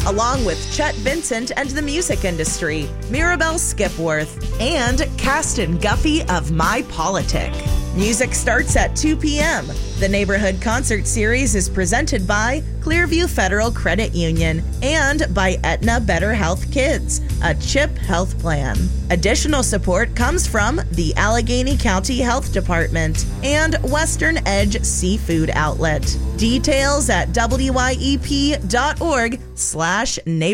along with Chet Vincent and the music industry, Mirabelle Skipworth, and Caston Guffey of My Politic. Music starts at 2 p.m. The Neighborhood Concert Series is presented by Clearview Federal Credit Union and by Aetna Better Health Kids, a CHIP health plan. Additional support comes from the Allegheny County Health Department and Western Edge Seafood Outlet. Details at wyep.org/neighborhood.